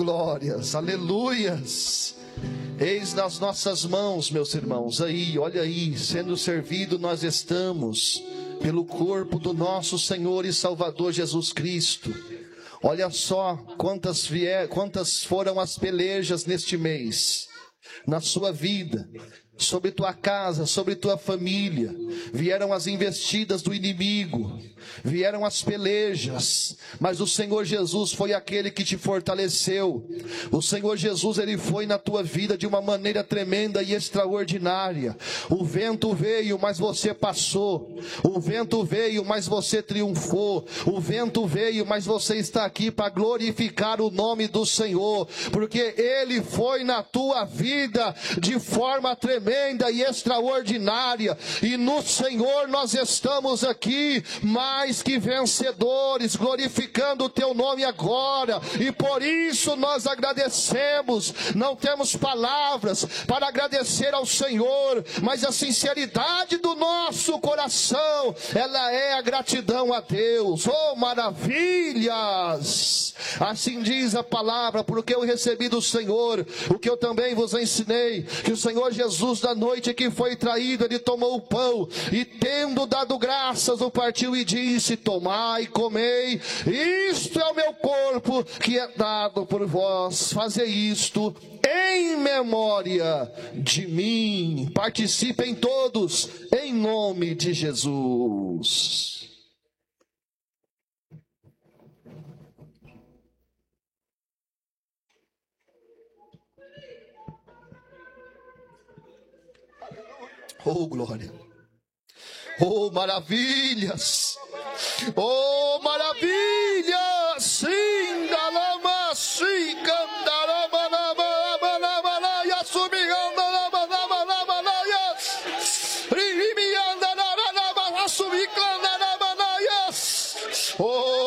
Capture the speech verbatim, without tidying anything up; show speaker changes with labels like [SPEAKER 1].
[SPEAKER 1] glórias, aleluias. Eis nas nossas mãos, meus irmãos, aí, olha aí, sendo servido nós estamos pelo corpo do nosso Senhor e Salvador Jesus Cristo. Olha só quantas, vier, quantas foram as pelejas neste mês, na sua vida, sobre tua casa, sobre tua família. Vieram as investidas do inimigo, vieram as pelejas, mas o Senhor Jesus foi aquele que te fortaleceu. O Senhor Jesus, Ele foi na tua vida de uma maneira tremenda e extraordinária. O vento veio, mas você passou. O vento veio, mas você triunfou. O vento veio, mas você está aqui para glorificar o nome do Senhor, porque Ele foi na tua vida de forma tremenda e extraordinária, e no Senhor nós estamos aqui mais que vencedores, glorificando o teu nome agora, e por isso nós agradecemos. Não temos palavras para agradecer ao Senhor, mas a sinceridade do nosso coração, ela é a gratidão a Deus. Oh, maravilhas! Assim diz a palavra, porque eu recebi do Senhor o que eu também vos ensinei, que o Senhor Jesus, da noite que foi traído, Ele tomou o pão, e tendo dado graças, o partiu e disse: tomai e comei, isto é o meu corpo que é dado por vós, fazei isto em memória de mim. Participem todos em nome de Jesus. Oh, glória. Oh, maravilhas. Oh, maravilhas. Sim, dalama, sim, candarama, nama, nama, nama, yasubiganda, nama, nama, nama, nama, rimianda, nama, nama, asubicanda, nama, nama, oh,